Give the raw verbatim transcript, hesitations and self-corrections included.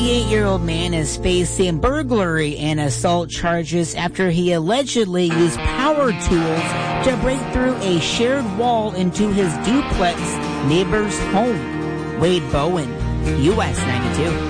eight-year-old man is facing burglary and assault charges after he allegedly used power tools to break through a shared wall into his duplex neighbor's home. Wade Bowen, U S ninety-two.